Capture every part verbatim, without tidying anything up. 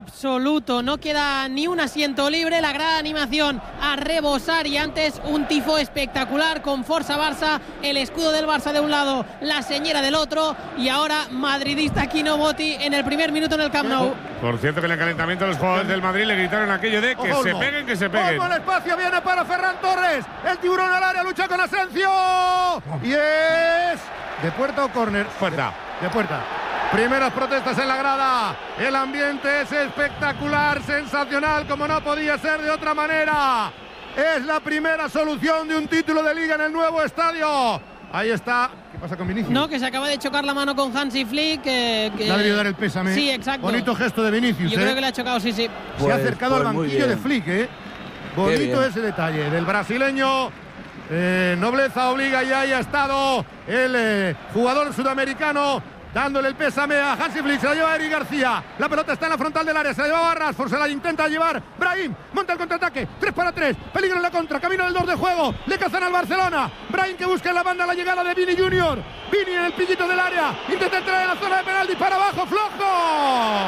Absoluto, no queda ni un asiento libre, la gran animación a rebosar y antes un tifo espectacular con Forza Barça, el escudo del Barça de un lado, la señera del otro y ahora madridista Quino Botti en el primer minuto en el Camp Nou. Por cierto que en el calentamiento los jugadores del Madrid le gritaron aquello de que Ojo, se no. peguen, que se peguen. Ojo, el espacio viene para Ferran Torres, el tiburón al área, lucha con Asensio y es de puerta o córner. Puerta. De, de puerta. Primeras protestas en la grada. El ambiente es espectacular, sensacional, como no podía ser de otra manera. Es la primera solución de un título de liga en el nuevo estadio. Ahí está. ¿Qué pasa con Vinicius? No, que se acaba de chocar la mano con Hansi Flick. Que, que... Le ha debido dar el pésame. Sí, exacto. Bonito gesto de Vinicius. Yo ¿eh? creo que le ha chocado, sí, sí. Pues, se ha acercado pues al banquillo de Flick, ¿eh? Bonito ese detalle del brasileño. Eh, nobleza obliga y ahí ha estado el eh, jugador sudamericano dándole el pésame a Hansi Flick. Se la lleva Eric García, la pelota está en la frontal del área, se la lleva a Rashford, se la intenta llevar Brahim, monta el contraataque, tres para tres, peligro en la contra, camino del dos de juego, le cazan al Barcelona, Brahim que busca en la banda la llegada de Vini junior, Vini en el pillito del área, intenta entrar en la zona de penalti, para abajo, flojo,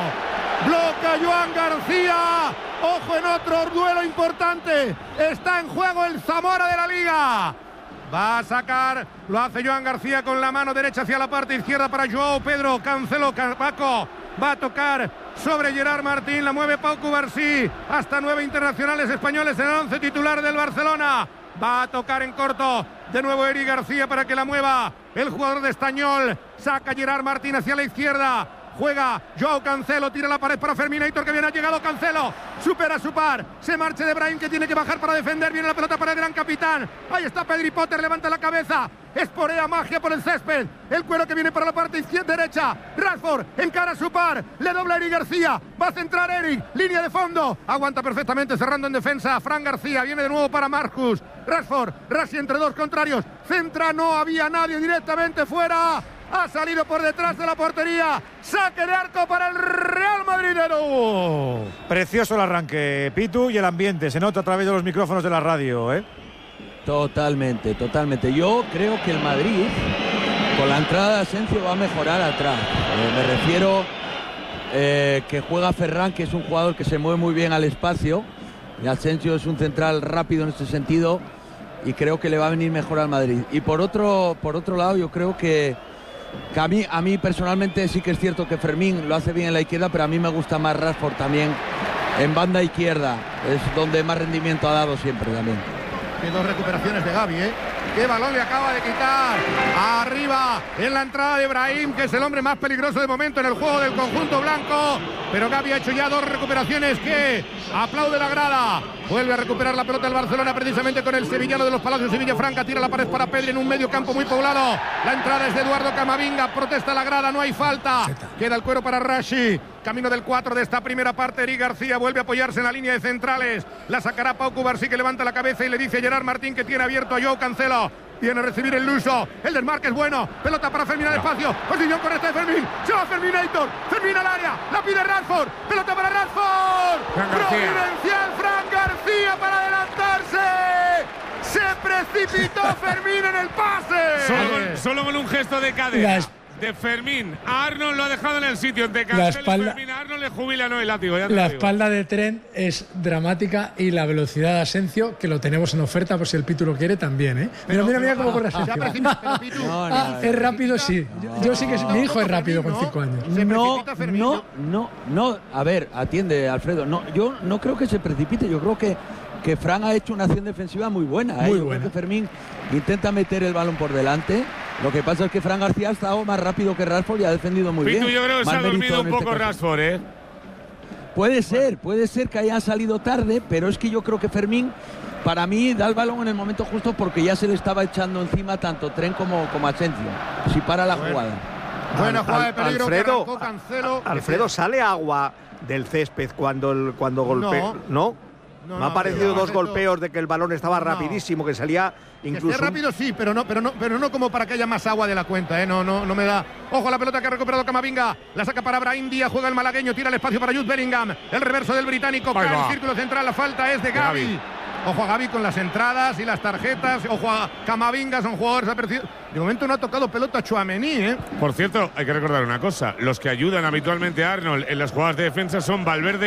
bloca Joan García, ojo en otro duelo importante, está en juego el Zamora de la Liga. Va a sacar, lo hace Joan García con la mano derecha hacia la parte izquierda para Joao Pedro, Cancelo, Paco, va a tocar sobre Gerard Martín, la mueve Pau Cubarsí, hasta nueve internacionales españoles en el once titular del Barcelona, va a tocar en corto, de nuevo Eric García para que la mueva el jugador de Estañol, saca Gerard Martín hacia la izquierda, juega Joao Cancelo, tira la pared para Ferminator que viene, ha llegado Cancelo, supera su par, se marcha de Brahim que tiene que bajar para defender, viene la pelota para el gran capitán, ahí está Pedri Potter, levanta la cabeza, esporea magia por el césped, el cuero que viene para la parte izquierda derecha, Rashford encara a su par, le dobla Eric García, va a centrar Eric, línea de fondo, aguanta perfectamente cerrando en defensa, Fran García, viene de nuevo para Marcus, Rashford, Rashid entre dos contrarios, centra, no había nadie, directamente fuera. Ha salido por detrás de la portería. Saque de arco para el Real madridero. Precioso el arranque, Pitu, y el ambiente. Se nota a través de los micrófonos de la radio, ¿eh? Totalmente, totalmente. Yo creo que el Madrid, con la entrada de Asensio, va a mejorar atrás. Eh, me refiero eh, que juega Ferran, que es un jugador que se mueve muy bien al espacio. Y Asensio es un central rápido en este sentido. Y creo que le va a venir mejor al Madrid. Y por otro, por otro lado, yo creo que Que a mí, a mí personalmente sí que es cierto que Fermín lo hace bien en la izquierda, pero a mí me gusta más Rashford también en banda izquierda, es donde más rendimiento ha dado siempre también. Qué dos recuperaciones de Gavi, ¿eh? Qué balón le acaba de quitar. Arriba en la entrada de Brahim, que es el hombre más peligroso de momento en el juego del conjunto blanco. Pero Gavi ha hecho ya dos recuperaciones que aplaude la grada. Vuelve a recuperar la pelota el Barcelona precisamente con el sevillano de los Palacios y Villafranca. Tira la pared para Pedri en un medio campo muy poblado. La entrada es de Eduardo Camavinga. Protesta la grada, no hay falta. Queda el cuero para Rashi. Camino del cuatro de esta primera parte. Eric García vuelve a apoyarse en la línea de centrales. La sacará Pau Cubarsí que levanta la cabeza y le dice a Gerard Martín que tiene abierto a Joao Cancelo. Viene a recibir el luso. El desmarque es bueno. Pelota para Fermín al espacio. Posición correcta de Fermín. Se va Ferminator. Fermín al área. La pide Rashford. Pelota para Rashford. Providencial Fran García para adelantarse. Se precipitó Fermín en el pase. Solo con, solo con un gesto de cadera. Las de Fermín. A Arnold lo ha dejado en el sitio. De Cancelo espalda, y Fermín. A Arnold le jubila, no el látigo. Ya la espalda de Trent es dramática y la velocidad de Asensio, que lo tenemos en oferta por si el Pitu lo quiere también, ¿eh? Pero mira, mira cómo corre Asensio. No, no, ah, es rápido, sí. No, yo sí que no, mi hijo es rápido con cinco años. No, no, no, no. A ver, atiende, Alfredo. No, yo no creo que se precipite. Yo creo que que Fran ha hecho una acción defensiva muy buena. Muy ¿eh? Yo buena. creo que Fermín intenta meter el balón por delante. Lo que pasa es que Fran García ha estado más rápido que Rashford y ha defendido muy Pitu, bien. yo creo que se ha dormido un este poco Rashford, ¿eh? Puede ser, puede ser que haya salido tarde, pero es que yo creo que Fermín, para mí, da el balón en el momento justo porque ya se le estaba echando encima tanto Trent como, como Asensio. Si para la bueno. jugada. Buena jugada de peligro. Alfredo, que Cancelo. Alfredo, ¿sale agua del césped cuando, el, cuando golpea? No. ¿No? No, Me han no, parecido dos esto, golpeos de que el balón estaba no. rapidísimo, que salía incluso. Que esté rápido sí, pero no, pero no, pero no como para que haya más agua de la cuenta, ¿eh? No, no, no me da. Ojo a la pelota que ha recuperado Camavinga. La saca para Brahim Díaz, juega el malagueño, tira el espacio para Jude Bellingham. El reverso del británico, cae el círculo central, la falta es de Gavi. Gavi. Ojo a Gavi con las entradas y las tarjetas. Ojo a Camavinga, son jugadores apercibidos. De momento no ha tocado pelota Tchouaméni, ¿eh? Por cierto, hay que recordar una cosa. Los que ayudan habitualmente a Arnold en las jugadas de defensa son Valverde